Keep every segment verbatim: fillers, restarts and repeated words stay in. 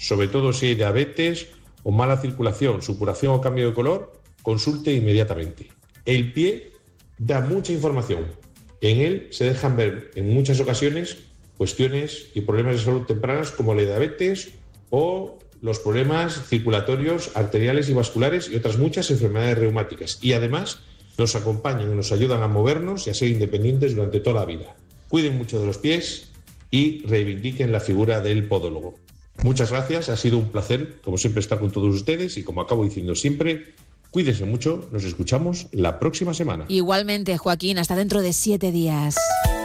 sobre todo si hay diabetes o mala circulación, supuración o cambio de color, consulte inmediatamente. El pie da mucha información. En él se dejan ver en muchas ocasiones cuestiones y problemas de salud tempranas como la diabetes o los problemas circulatorios, arteriales y vasculares y otras muchas enfermedades reumáticas. Y además nos acompañan y nos ayudan a movernos y a ser independientes durante toda la vida. Cuiden mucho de los pies y reivindiquen la figura del podólogo. Muchas gracias, ha sido un placer, como siempre, estar con todos ustedes y como acabo diciendo siempre, cuídense mucho, nos escuchamos la próxima semana. Igualmente, Joaquín, hasta dentro de siete días.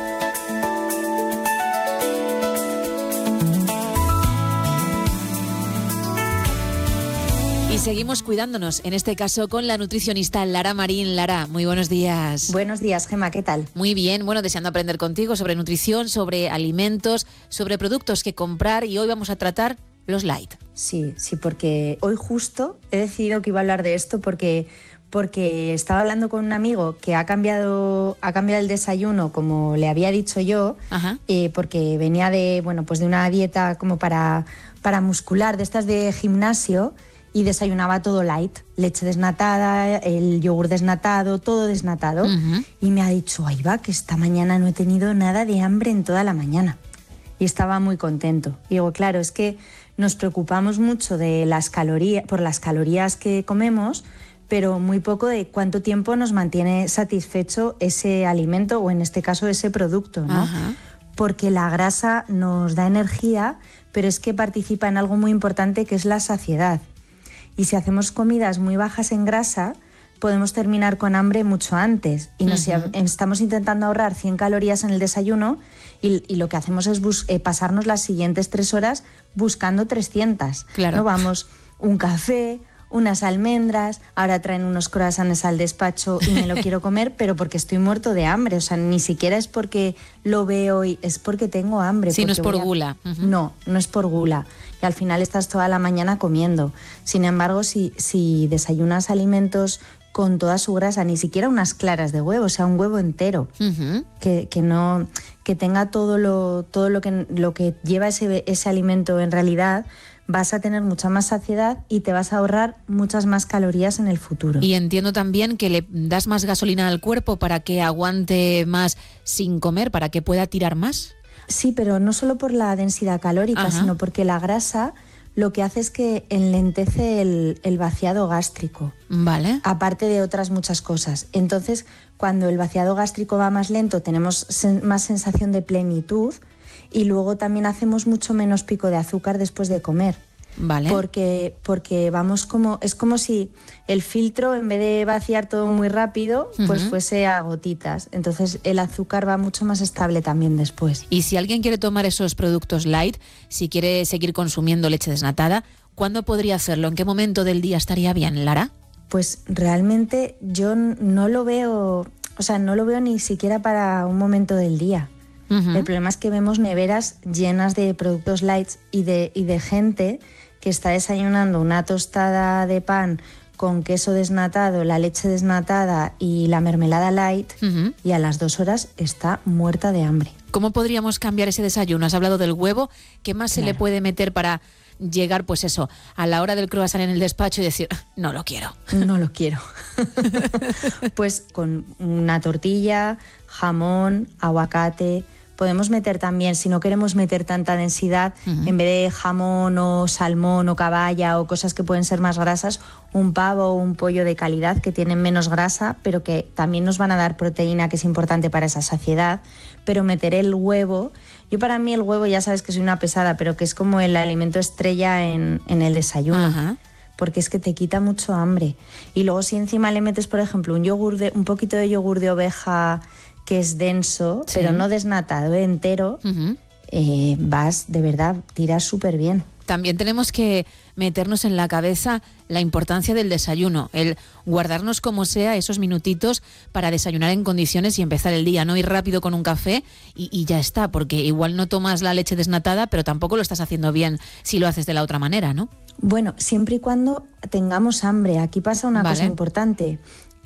Y seguimos cuidándonos, en este caso con la nutricionista Lara Marín. Lara, muy buenos días. Buenos días, Gemma, ¿qué tal? Muy bien, bueno, deseando aprender contigo sobre nutrición, sobre alimentos, sobre productos que comprar, y hoy vamos a tratar los light. Sí, sí, porque hoy justo he decidido que iba a hablar de esto porque, porque estaba hablando con un amigo que ha cambiado, ha cambiado el desayuno, como le había dicho yo, eh, porque venía de, bueno, pues de una dieta como para, para muscular, de estas de gimnasio, y desayunaba todo light, leche desnatada, el yogur desnatado, todo desnatado. Uh-huh. Y me ha dicho, ahí va, que esta mañana no he tenido nada de hambre en toda la mañana. Y estaba muy contento. Y digo, claro, es que nos preocupamos mucho de las calorías, por las calorías que comemos, pero muy poco de cuánto tiempo nos mantiene satisfecho ese alimento o en este caso ese producto, ¿no? Uh-huh. Porque la grasa nos da energía, pero es que participa en algo muy importante que es la saciedad. Y si hacemos comidas muy bajas en grasa, podemos terminar con hambre mucho antes. Y nos uh-huh. estamos intentando ahorrar cien calorías en el desayuno y, y lo que hacemos es bus- eh, pasarnos las siguientes tres horas buscando trescientas. Claro. ¿No? Vamos, un café, unas almendras, ahora traen unos croissants al despacho y me lo quiero comer, pero porque estoy muerto de hambre. O sea, ni siquiera es porque lo veo y es porque tengo hambre. Sí, no es por a... gula. Uh-huh. No, no es por gula. Y al final estás toda la mañana comiendo. Sin embargo, si, si desayunas alimentos con toda su grasa, ni siquiera unas claras de huevo, o sea, un huevo entero, uh-huh. que, que no que tenga todo lo todo lo que lo que lleva ese, ese alimento en realidad, vas a tener mucha más saciedad y te vas a ahorrar muchas más calorías en el futuro. Y entiendo también que le das más gasolina al cuerpo para que aguante más sin comer, para que pueda tirar más. Sí, pero no solo por la densidad calórica, Ajá. sino porque la grasa lo que hace es que enlentece el, el vaciado gástrico. Vale. Aparte de otras muchas cosas. Entonces, cuando el vaciado gástrico va más lento, tenemos sen- más sensación de plenitud y luego también hacemos mucho menos pico de azúcar después de comer. Vale. Porque, porque vamos como, es como si el filtro, en vez de vaciar todo muy rápido, uh-huh. pues fuese a gotitas. Entonces el azúcar va mucho más estable también después. Y si alguien quiere tomar esos productos light, si quiere seguir consumiendo leche desnatada, ¿cuándo podría hacerlo? ¿En qué momento del día estaría bien, Lara? Pues realmente yo no lo veo, o sea, no lo veo ni siquiera para un momento del día. Uh-huh. El problema es que vemos neveras llenas de productos light y de, y de gente que está desayunando una tostada de pan con queso desnatado, la leche desnatada y la mermelada light, uh-huh. y a las dos horas está muerta de hambre. ¿Cómo podríamos cambiar ese desayuno? Has hablado del huevo, ¿qué más claro. se le puede meter para llegar, pues eso, a la hora del croissant en el despacho y decir, no lo quiero? No lo quiero. Pues con una tortilla, jamón, aguacate. Podemos meter también, si no queremos meter tanta densidad, uh-huh. en vez de jamón o salmón o caballa o cosas que pueden ser más grasas, un pavo o un pollo de calidad que tienen menos grasa, pero que también nos van a dar proteína, que es importante para esa saciedad. Pero meter el huevo, yo para mí el huevo, ya sabes que soy una pesada, pero que es como el alimento estrella en, en el desayuno. Uh-huh. Porque es que te quita mucho hambre. Y luego si encima le metes, por ejemplo, un yogur de, un poquito de yogur de oveja que es denso, sí. pero no desnatado, entero, uh-huh. eh, vas, de verdad, tiras súper bien. También tenemos que meternos en la cabeza la importancia del desayuno, el guardarnos como sea esos minutitos para desayunar en condiciones y empezar el día, no ir rápido con un café y, y ya está, porque igual no tomas la leche desnatada, pero tampoco lo estás haciendo bien si lo haces de la otra manera, ¿no? Bueno, siempre y cuando tengamos hambre. Aquí pasa una vale. cosa importante,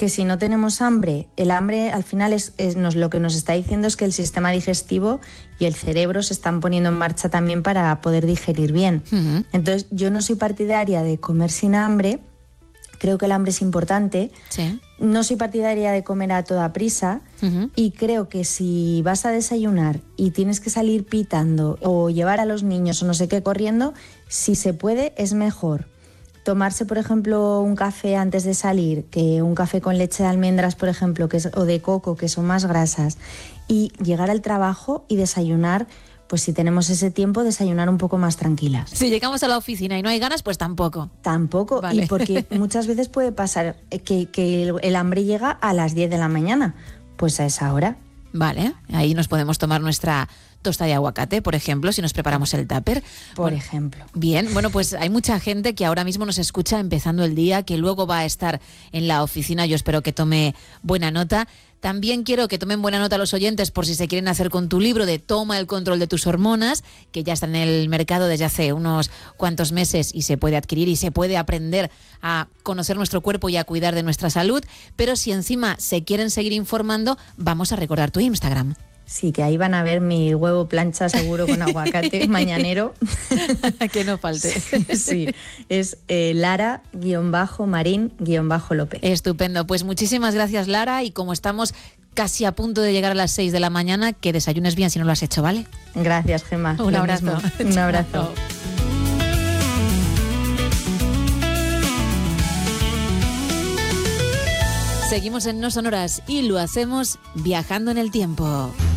que si no tenemos hambre, el hambre al final es, es nos, lo que nos está diciendo es que el sistema digestivo y el cerebro se están poniendo en marcha también para poder digerir bien. Uh-huh. Entonces, yo no soy partidaria de comer sin hambre, creo que el hambre es importante. Sí. No soy partidaria de comer a toda prisa uh-huh. y creo que si vas a desayunar y tienes que salir pitando o llevar a los niños o no sé qué corriendo, si se puede es mejor tomarse, por ejemplo, un café antes de salir, que un café con leche de almendras, por ejemplo, que es, o de coco, que son más grasas, y llegar al trabajo y desayunar, pues si tenemos ese tiempo, desayunar un poco más tranquilas. Si llegamos a la oficina y no hay ganas, pues tampoco. Tampoco, vale. Y porque muchas veces puede pasar que, que el, el hambre llega a las diez de la mañana, pues a esa hora. Vale, ahí nos podemos tomar nuestra tosta de aguacate, por ejemplo, si nos preparamos el tupper. Por bueno, ejemplo. Bien, bueno, pues hay mucha gente que ahora mismo nos escucha empezando el día, que luego va a estar en la oficina. Yo espero que tome buena nota. También quiero que tomen buena nota los oyentes por si se quieren hacer con tu libro de Toma el control de tus hormonas, que ya está en el mercado desde hace unos cuantos meses y se puede adquirir y se puede aprender a conocer nuestro cuerpo y a cuidar de nuestra salud. Pero si encima se quieren seguir informando, vamos a recordar tu Instagram. Sí, que ahí van a ver mi huevo plancha seguro con aguacate mañanero. Que no falte. Sí, es eh, Lara-Marín-López. Estupendo, pues muchísimas gracias, Lara, y como estamos casi a punto de llegar a las seis de la mañana, que desayunes bien si no lo has hecho, ¿vale? Gracias, Gemma. Un abrazo. Un abrazo. Seguimos en No Sonoras y lo hacemos viajando en el tiempo.